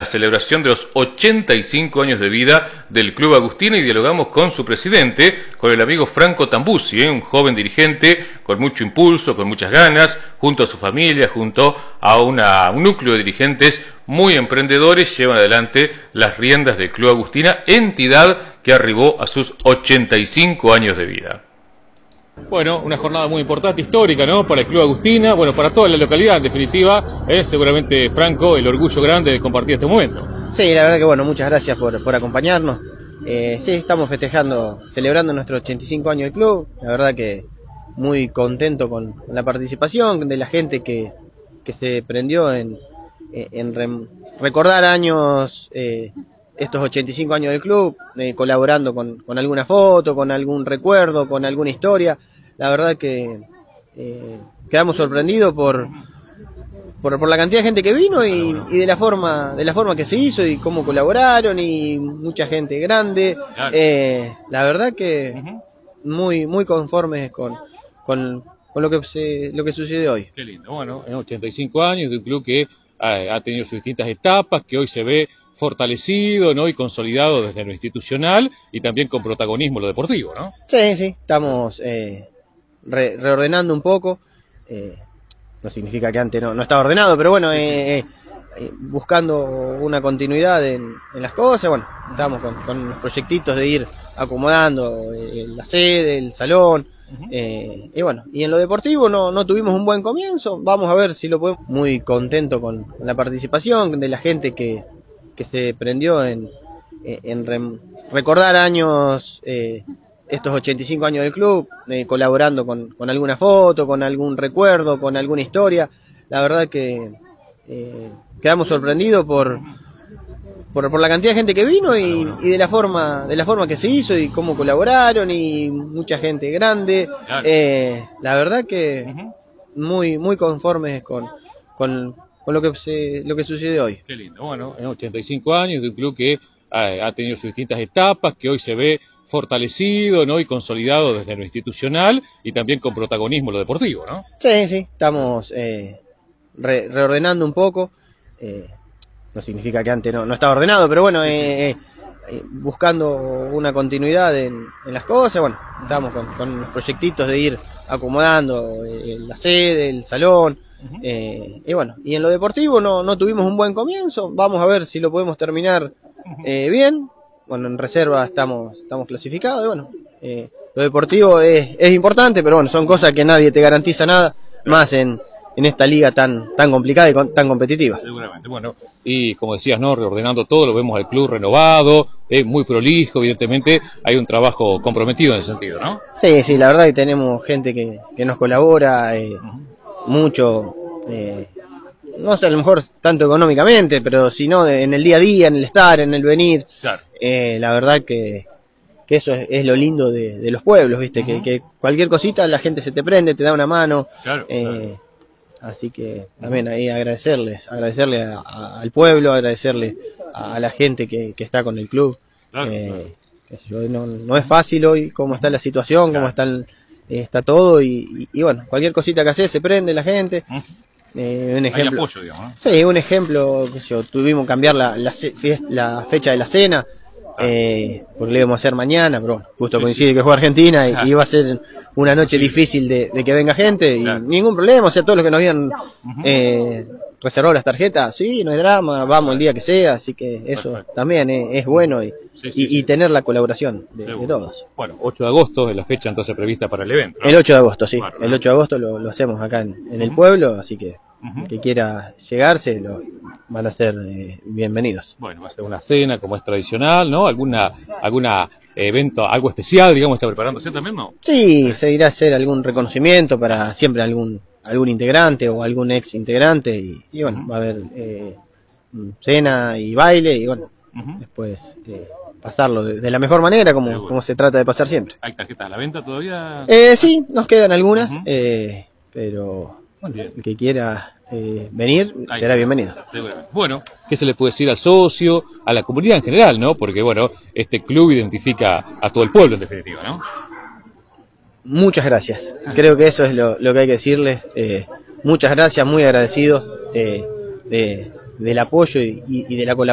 celebración de los 85 años de vida del Club Agustina y dialogamos con su presidente, con el amigo Franco Tambuzzi, un joven dirigente con mucho impulso, con muchas ganas, junto a su familia, junto a un núcleo de dirigentes muy emprendedores, llevan adelante las riendas del Club Agustina, entidad que arribó a sus 85 años de vida. Bueno, una jornada muy importante, histórica, ¿no? Para el Club Agustina, bueno, para toda la localidad, en definitiva, es seguramente, Franco, el orgullo grande de compartir este momento. Sí, la verdad que bueno, muchas gracias por acompañarnos. Sí, estamos festejando, celebrando nuestros 85 años del club. La verdad que muy contento con la participación de la gente que se prendió en recordar años, estos 85 años del club, colaborando con alguna foto, con algún recuerdo, con alguna historia. La verdad que quedamos sorprendidos por la cantidad de gente que vino y de la forma que se hizo y cómo colaboraron y mucha gente grande. La verdad que muy conformes con lo que sucede hoy. Qué lindo. Bueno, en 85 años de un club que ha tenido sus distintas etapas, que hoy se ve fortalecido, ¿no? Y consolidado desde lo institucional y también con protagonismo en lo deportivo, ¿no? Sí, estamos reordenando un poco. No significa que antes no estaba ordenado, pero bueno, buscando una continuidad en las cosas. Bueno, estamos con los proyectitos de ir acomodando la sede, el salón. Y bueno, y en lo deportivo no tuvimos un buen comienzo. Vamos a ver si lo podemos. Muy contento con la participación de la gente que se prendió en recordar años, estos 85 años del club, colaborando con alguna foto, con algún recuerdo, con alguna historia. La verdad que quedamos sorprendidos por la cantidad de gente que vino y de la forma que se hizo y cómo colaboraron y mucha gente grande. La verdad que muy conformes con lo que sucede hoy. Qué lindo. Bueno, en 85 años de un club que ha tenido sus distintas etapas, que hoy se ve fortalecido, ¿no? Y consolidado desde lo institucional y también con protagonismo en lo deportivo, ¿no? Sí, estamos reordenando un poco. No significa que antes no estaba ordenado, pero bueno, buscando una continuidad en las cosas. Bueno, estamos con los proyectitos de ir acomodando la sede, el salón. Y bueno, y en lo deportivo no tuvimos un buen comienzo. Vamos a ver si lo podemos terminar bien. Bueno, en reserva estamos clasificados. Y bueno, lo deportivo es importante, pero bueno, son cosas que nadie te garantiza nada, más en esta liga tan complicada y tan competitiva. Seguramente. Bueno, y como decías, ¿no? Reordenando todo, lo vemos al club renovado, muy prolijo, evidentemente hay un trabajo comprometido en ese sentido, ¿no? Sí, la verdad que tenemos gente que nos colabora mucho, no sé, a lo mejor tanto económicamente, pero sino en el día a día, en el estar, en el venir. Claro. La verdad que eso es lo lindo de los pueblos, ¿viste? Que cualquier cosita la gente se te prende, te da una mano. Claro. Así que también ahí agradecerle al pueblo, agradecerle a la gente que está con el club. Claro. No es fácil hoy cómo está la situación, cómo está todo y bueno, cualquier cosita que hace se prende la gente. Un ejemplo, hay apoyo, digamos, ¿no? Sí, un ejemplo, tuvimos que cambiar la fecha de la cena, porque lo íbamos a hacer mañana, pero bueno, justo coincide que juega Argentina y iba a ser una noche difícil de que venga gente y ningún problema. O sea, todos los que nos habían reservado las tarjetas, sí, no hay drama, vamos el día que sea, así que eso también es bueno y tener la colaboración de todos. Bueno, 8 de agosto es la fecha entonces prevista para el evento, ¿no? El 8 de agosto, sí, el 8 de agosto lo hacemos acá en el pueblo, así que el que quiera llegarse van a ser bienvenidos. Bueno, va a ser una cena como es tradicional, ¿no? ¿Alguna evento, algo especial, digamos, está preparándose también, no? Sí, se irá a hacer algún reconocimiento para siempre algún integrante o algún ex integrante y bueno, va a haber cena y baile y bueno, después pasarlo de la mejor manera como se trata de pasar siempre. ¿Hay tarjetas a la venta todavía? Sí, nos quedan algunas, pero bueno, el que quiera venir será bienvenido. Bueno, ¿qué se le puede decir al socio, a la comunidad en general, ¿no? Porque bueno, este club identifica a todo el pueblo en definitiva, ¿no? Muchas gracias. Creo que eso es lo que hay que decirles. Muchas gracias, muy agradecidos del apoyo y de la colaboración.